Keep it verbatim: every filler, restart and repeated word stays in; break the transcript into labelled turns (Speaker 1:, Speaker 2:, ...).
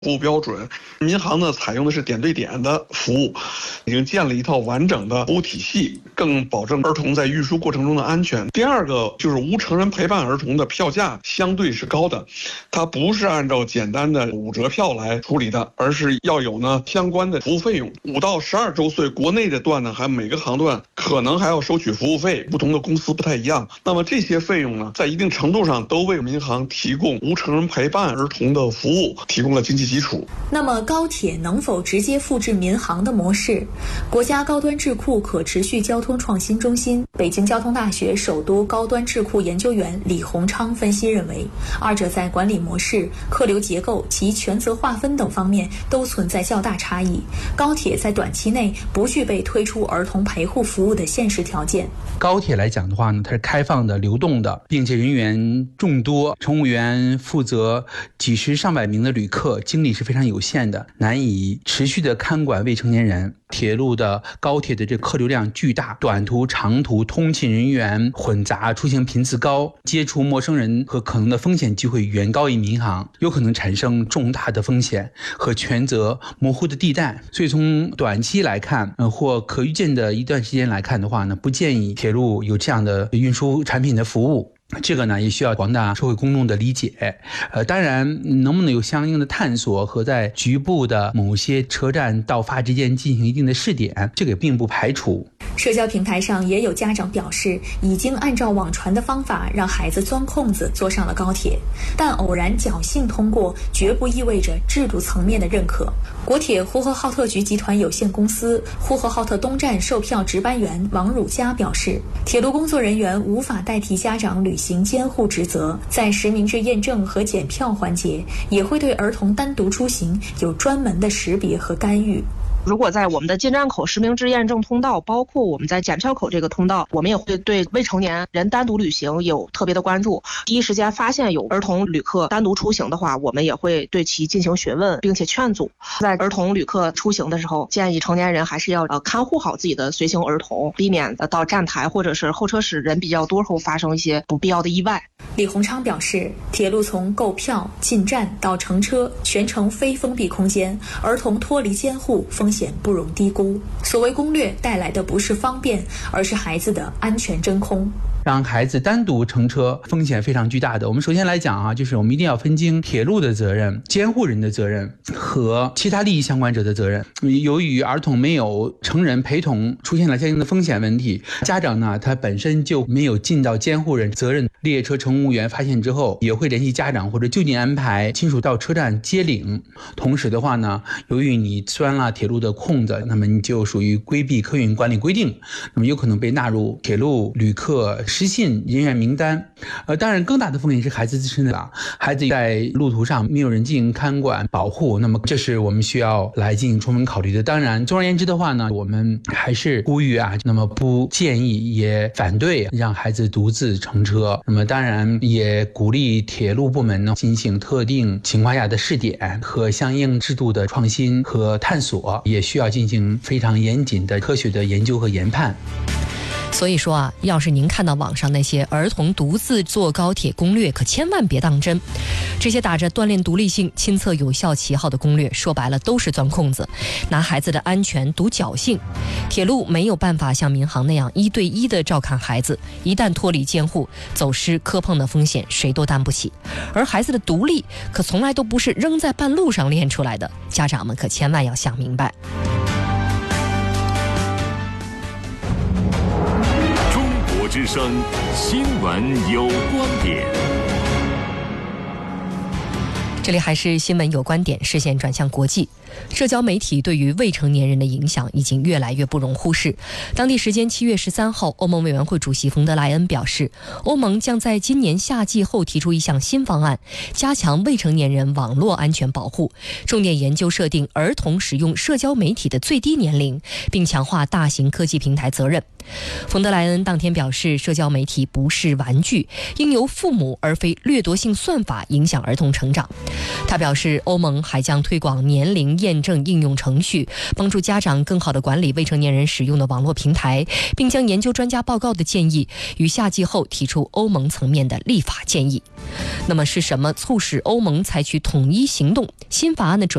Speaker 1: 服务标准。民航呢采用的是点对点的服务，已经建了一套完整的服务体系，更保证儿童在运输过程中的安全。第二个就是无成人陪伴儿童的票价相对是高的，它不是按照简单的五折票来处理的，而是要有呢相关的服务费用。五到十二周岁国内的段呢，还每个航段可能还要收取服务费，不同的公司不太一样。那么这些费用呢，在一定程度上都为民航提供无成人陪伴儿童的服务提供了经济基础。
Speaker 2: 那么高铁能否直接复制民航的模式？国家高端智库可持续交通创新中心、北京交通大学首都高端智库研究员李洪昌分析认为，二者在管理模式、客流结构及权责划分等方面都存在较大差异。高铁在短期内不具备推出儿童陪护服务的现实条件。
Speaker 3: 高铁来讲的话呢，它是开放的、流动的，并且人员众多，乘务员负责几十上百名的旅客，精力是非常有限的，难以持续的看管未成年人。铁路的高铁的这客流量巨大，短途长途通勤人员混杂，出行频次高，接触陌生人和可能的风险机会远高于民航，有可能产生重大的风险和权责模糊的地带。所以从短期来看，呃，或可预见的一段时间来看的话呢，不建议铁路有这样的运输产品的服务。这个呢也需要广大社会公众的理解，呃，当然能不能有相应的探索和在局部的某些车站到发之间进行一定的试点，这个并不排除。
Speaker 2: 社交平台上也有家长表示，已经按照网传的方法让孩子钻空子坐上了高铁，但偶然侥幸通过绝不意味着制度层面的认可。国铁呼和浩特局集团有限公司呼和浩特东站售票值班员王汝佳表示，铁路工作人员无法代替家长履行监护职责，在实名制验证和检票环节也会对儿童单独出行有专门的识别和干预。
Speaker 4: 如果在我们的进站口实名制验证通道，包括我们在检票口这个通道，我们也会对未成年人单独旅行有特别的关注。第一时间发现有儿童旅客单独出行的话，我们也会对其进行询问，并且劝阻。在儿童旅客出行的时候，建议成年人还是要呃看护好自己的随行儿童，避免呃到站台或者是候车室人比较多后发生一些不必要的意外。
Speaker 2: 李洪昌表示，铁路从购票、进站到乘车，全程非封闭空间，儿童脱离监护风险不容低估。所谓攻略带来的不是方便，而是孩子的安全真空。
Speaker 3: 让孩子单独乘车风险非常巨大的。我们首先来讲啊，就是我们一定要分清铁路的责任、监护人的责任和其他利益相关者的责任。由于儿童没有成人陪同，出现了相应的风险问题，家长呢他本身就没有尽到监护人责任。列车乘务员发现之后，也会联系家长或者就近安排亲属到车站接领。同时的话呢，由于你钻了铁路的空子，那么你就属于规避客运管理规定，那么有可能被纳入铁路旅客失信人员名单。呃，当然更大的风险是孩子自身的啊，孩子在路途上没有人进行看管保护，那么这是我们需要来进行充分考虑的。当然，总而言之的话呢，我们还是呼吁啊，那么不建议也反对让孩子独自乘车。那么当然也鼓励铁路部门呢进行特定情况下的试点和相应制度的创新和探索，也需要进行非常严谨的科学的研究和研判。
Speaker 5: 所以说啊，要是您看到网上那些儿童独自坐高铁攻略，可千万别当真。这些打着锻炼独立性、亲测有效旗号的攻略，说白了都是钻空子，拿孩子的安全赌侥幸。铁路没有办法像民航那样一对一的照看孩子，一旦脱离监护，走失磕碰的风险谁都担不起。而孩子的独立可从来都不是扔在半路上练出来的，家长们可千万要想明白。
Speaker 6: 之声新闻有观点，
Speaker 5: 这里还是新闻有观点，视线转向国际。社交媒体对于未成年人的影响已经越来越不容忽视。当地时间七月十三号，欧盟委员会主席冯德莱恩表示，欧盟将在今年夏季后提出一项新方案，加强未成年人网络安全保护，重点研究设定儿童使用社交媒体的最低年龄，并强化大型科技平台责任。冯德莱恩当天表示，社交媒体不是玩具，应由父母而非掠夺性算法影响儿童成长。 他表示，欧盟还将推广年龄验证应用程序，帮助家长更好地管理未成年人使用的网络平台，并将研究专家报告的建议于夏季后提出欧盟层面的立法建议。那么是什么促使欧盟采取统一行动？新法案的主